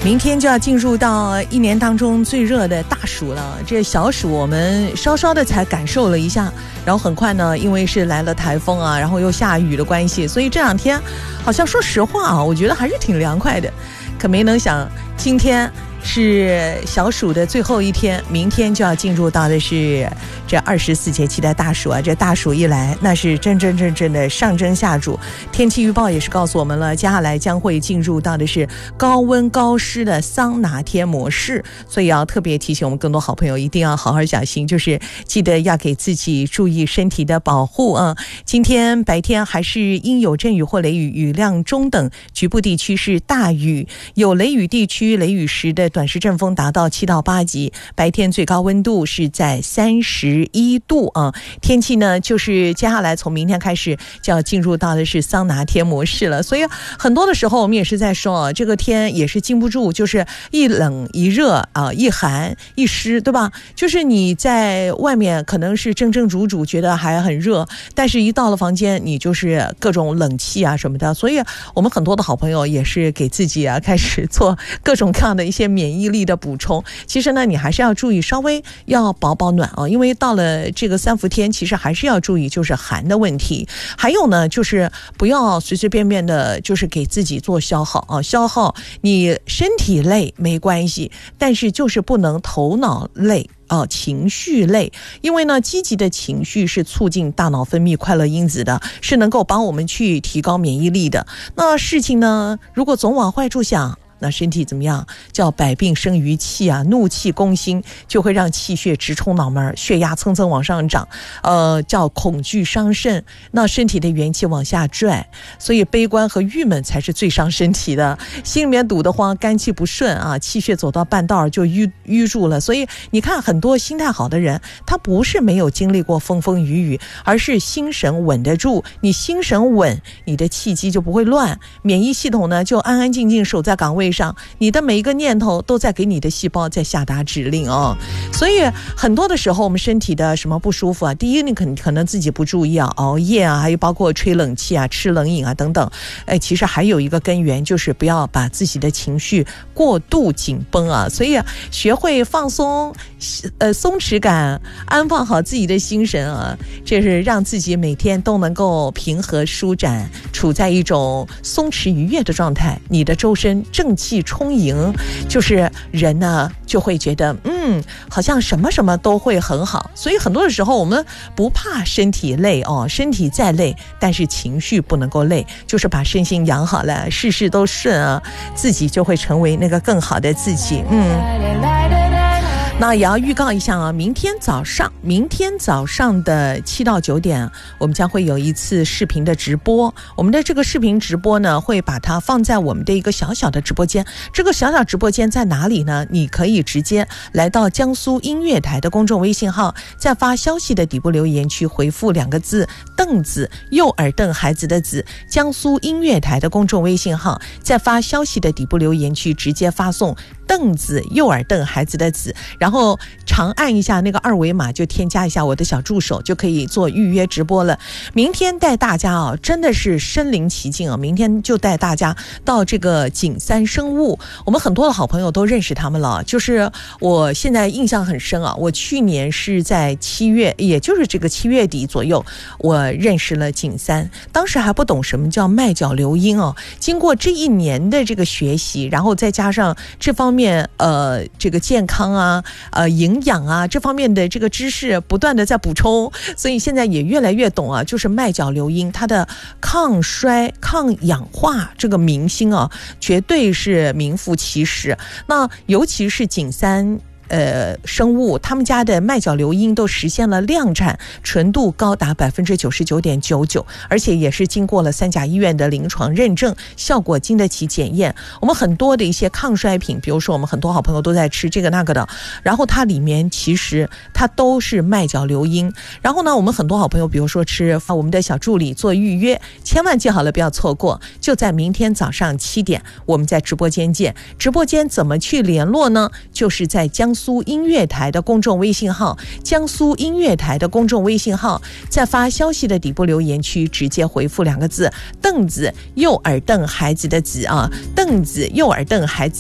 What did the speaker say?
明天就要进入到一年当中最热的大暑了，这小暑我们稍稍的才感受了一下，然后很快呢，因为是来了台风啊，然后又下雨的关系，所以这两天好像说实话啊，我觉得还是挺凉快的。可没能想，今天是小暑的最后一天，明天就要进入到的是这24节气的大暑啊！这大暑一来，那是真的上蒸下煮。天气预报也是告诉我们了，接下来将会进入到的是高温高湿的桑拿天模式，所以要特别提醒我们更多好朋友，一定要好好小心，就是记得要给自己注意身体的保护啊！今天白天还是阴有阵雨或雷雨，雨量中等，局部地区是大雨，有雷雨地区雷雨时的短时阵风达到7到8级，白天最高温度是在31度啊。天气呢，就是接下来从明天开始就要进入到的是桑拿天模式了，所以很多的时候我们也是在说，这个天也是禁不住，就是一冷一热啊，一寒一湿，对吧？就是你在外面可能是蒸煮觉得还很热，但是一到了房间你就是各种冷气啊什么的，所以我们很多的好朋友也是给自己啊开始做各种各样的一些免疫力的补充。其实呢，你还是要注意稍微要保暖啊，因为到了这个3伏天，其实还是要注意就是寒的问题。还有呢，就是不要随随便便的就是给自己做消耗啊，消耗你身体累没关系，但是就是不能头脑累情绪累，因为呢，积极的情绪是促进大脑分泌快乐因子的，是能够帮我们去提高免疫力的。那事情呢，如果总往坏处想，那身体怎么样？叫百病生于气啊，怒气攻心，就会让气血直冲脑门，血压蹭蹭往上涨，叫恐惧伤肾，那身体的元气往下拽，所以悲观和郁闷才是最伤身体的。心里面堵得慌，肝气不顺啊，气血走到半道就淤住了。所以你看，很多心态好的人，他不是没有经历过风风雨雨，而是心神稳得住。你心神稳，你的气机就不会乱，免疫系统呢就安安静静守在岗位上，你的每一个念头都在给你的细胞在下达指令哦。所以很多的时候我们身体的什么不舒服啊，第一你可能自己不注意啊，熬夜啊，还有包括吹冷气啊，吃冷饮啊等等。其实还有一个根源，就是不要把自己的情绪过度紧绷啊。所以学会放松松弛感，安放好自己的心神啊，这是让自己每天都能够平和舒展，处在一种松弛愉悦的状态，你的周身正气充盈，就是人呢就会觉得好像什么都会很好。所以很多的时候我们不怕身体累哦，身体再累，但是情绪不能够累，就是把身心养好了，事事都顺啊，自己就会成为那个更好的自己。那也要预告一下啊，明天早上的7到9点，我们将会有一次视频的直播。我们的这个视频直播呢，会把它放在我们的一个小小的直播间。这个小小直播间在哪里呢？你可以直接来到江苏音乐台的公众微信号，在发消息的底部留言区回复2个字凳子，右耳瞪孩子的子，江苏音乐台的公众微信号，在发消息的底部留言区直接发送凳子，右耳瞪孩子的子，然后长按一下那个2维码，就添加一下我的小助手，就可以做预约直播了。明天带大家啊，真的是身临其境啊！明天就带大家到这个景三生物，我们很多的好朋友都认识他们了。就是我现在印象很深啊，我去年是在7月，也就是这个7月底左右，我认识了景三，当时还不懂什么叫麦角流音哦。经过这1年的这个学习，然后再加上这方面这个健康啊营养啊这方面的这个知识不断的在补充，所以现在也越来越懂啊，就是麦角流音它的抗衰抗氧化这个明星啊，绝对是名副其实。那尤其是景三生物，他们家的麦角流音都实现了量产，纯度高达 99.99%， 而且也是经过了3甲医院的临床认证，效果经得起检验。我们很多的一些抗衰品，比如说我们很多好朋友都在吃这个那个的，然后它里面其实它都是麦角流音。然后呢，我们很多好朋友比如说吃我们的小助理做预约，千万记好了不要错过，就在明天早上7点我们在直播间见。直播间怎么去联络呢？就是在江苏音乐台的公众微信号，江苏音乐台的公众微信号，在发消息的底部留言区直接回复2个字凳子，右耳瞪孩子的子啊，凳子右耳瞪孩子